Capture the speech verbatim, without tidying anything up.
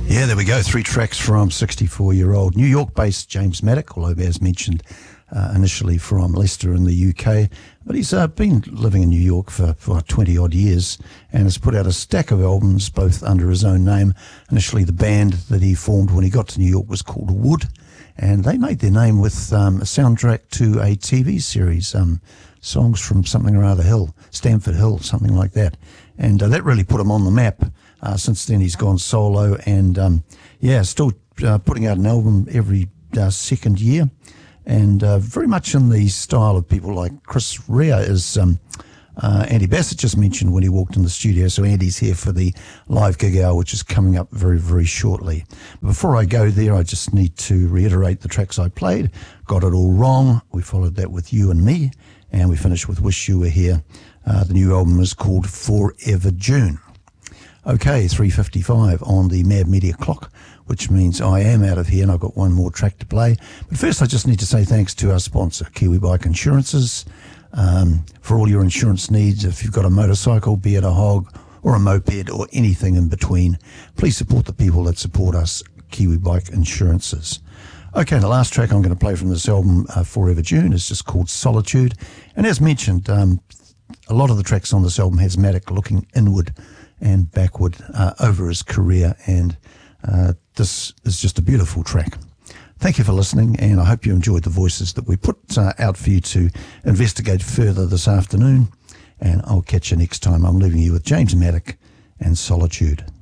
Yeah, there we go. Three tracks from sixty-four-year-old New York-based James Maddock, although as mentioned, uh, initially from Leicester in the U K. But he's uh, been living in New York for, for twenty-odd years and has put out a stack of albums, both under his own name. Initially, the band that he formed when he got to New York was called Wood, and they made their name with um, a soundtrack to a T V series, um, songs from something or other Hill, Stamford Hill, something like that. And uh, that really put him on the map. Uh, since then, he's gone solo and, um, yeah, still uh, putting out an album every uh, second year. And uh, very much in the style of people like Chris Rea, as um, uh, Andy Bassett just mentioned when he walked in the studio. So Andy's here for the live gig hour, which is coming up very, very shortly. But before I go there, I just need to reiterate the tracks I played. Got It All Wrong. We followed that with You and Me. And we finished with Wish You Were Here. Uh, the new album is called Forever June. Okay, three fifty-five on the Mad Media clock, which means I am out of here and I've got one more track to play. But first I just need to say thanks to our sponsor, Kiwi Bike Insurances. Um, for all your insurance needs, if you've got a motorcycle, be it a hog or a moped or anything in between, please support the people that support us, Kiwi Bike Insurances. Okay, the last track I'm going to play from this album, uh, Forever June, is just called Solitude. And as mentioned, um, a lot of the tracks on this album has Maddock looking inward and backward uh, over his career, and uh, this is just a beautiful track. Thank you for listening, and I hope you enjoyed the voices that we put uh, out for you to investigate further this afternoon, and I'll catch you next time. I'm leaving you with James Maddock and Solitude.